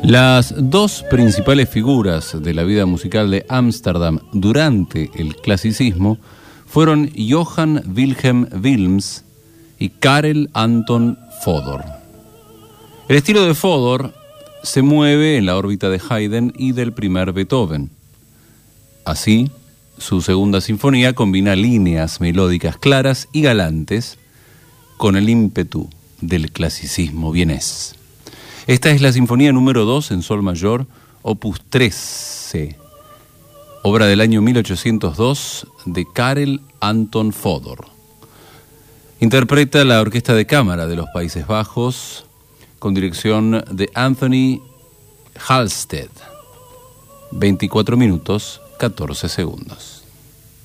Las dos principales figuras de la vida musical de Ámsterdam durante el clasicismo fueron Johann Wilhelm Wilms y Karel Anton Fodor. El estilo de Fodor se mueve en la órbita de Haydn y del primer Beethoven. Así, su segunda sinfonía combina líneas melódicas claras y galantes con el ímpetu del clasicismo vienés. Esta es la sinfonía número 2 en sol mayor, opus 13, obra del año 1802 de Karel Anton Fodor. Interpreta la Orquesta de Cámara de los Países Bajos con dirección de Anthony Halstead. 24 minutos, 14 segundos.